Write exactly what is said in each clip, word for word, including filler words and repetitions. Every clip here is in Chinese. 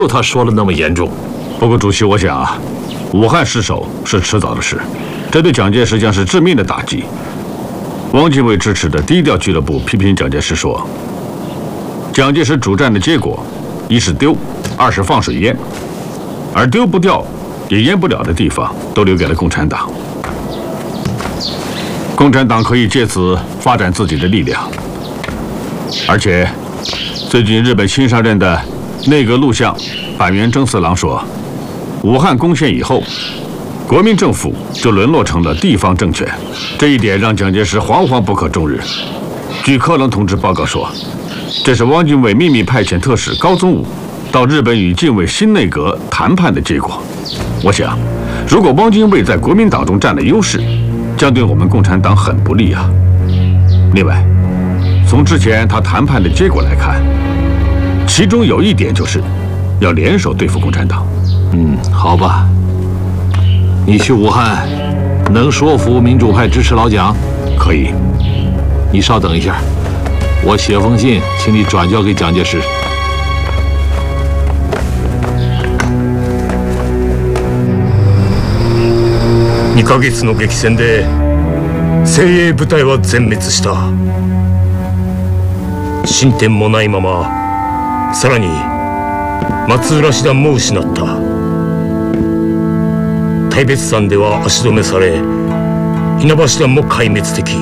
就他说的那么严重。 不过，主席，我想啊，武汉失守是迟早的事，这对蒋介石将是致命的打击。汪精卫支持的低调俱乐部批评蒋介石说，蒋介石主战的结果，一是丢，二是放水淹，而丢不掉也淹不了的地方，都留给了共产党。共产党可以借此发展自己的力量，而且最近日本新上任的内阁陆相板垣征四郎说，武汉攻陷以后，国民政府就沦落成了地方政权，这一点让蒋介石惶惶不可终日。据柯棱同志报告说，这是汪精卫秘密派遣特使高宗武到日本与近卫新内阁谈判的结果。我想，如果汪精卫在国民党中占了优势，将对我们共产党很不利啊。另外，从之前他谈判的结果来看，其中有一点就是要联手对付共产党。 嗯，好吧。你去武汉，能说服民主派支持老蒋？ 可以。 你稍等一下，我写封信，请你转交给蒋介石。 にかげつの激戦で精鋭部隊は全滅した。進展もないまま、さらに松浦師団も失った。大別山では足止めされ、稲葉師団も壊滅的。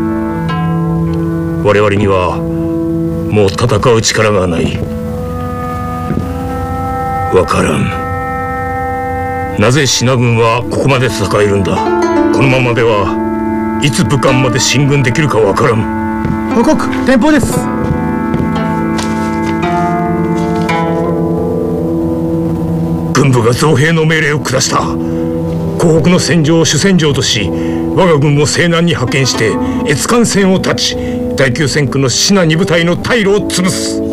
我々にはもう戦う力がない。わからん。なぜ支那軍はここまで戦えるんだ。このままではいつ武漢まで進軍できるかわからん。 報告電報です。 軍部が増兵の命令を下した。東北の戦場を主戦場とし、我が軍を西南に派遣して越艦線を断ち、第九戦区の支那二部隊の退路を潰す。